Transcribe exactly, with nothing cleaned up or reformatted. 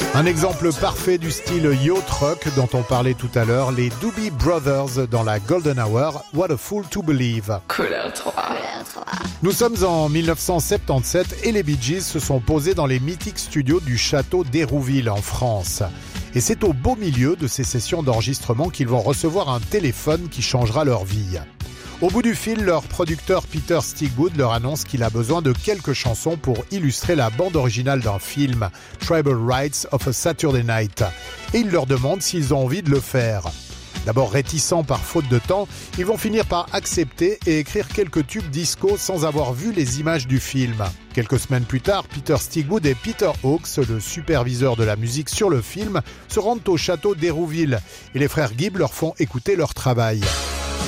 Un exemple parfait du style Yo Truck dont on parlait tout à l'heure, les Doobie Brothers dans la Golden Hour, What a Fool to Believe. Couleur trois. Nous sommes en dix-neuf cent soixante-dix-sept et les Bee Gees se sont posés dans les mythiques studios du château d'Hérouville en France. Et c'est au beau milieu de ces sessions d'enregistrement qu'ils vont recevoir un téléphone qui changera leur vie. Au bout du fil, leur producteur Peter Stigwood leur annonce qu'il a besoin de quelques chansons pour illustrer la bande originale d'un film, Tribal Rights of a Saturday Night. Et il leur demande s'ils ont envie de le faire. D'abord réticents par faute de temps, ils vont finir par accepter et écrire quelques tubes disco sans avoir vu les images du film. Quelques semaines plus tard, Peter Stigwood et Peter Hawkes, le superviseur de la musique sur le film, se rendent au château d'Hérouville et les frères Gibb leur font écouter leur travail.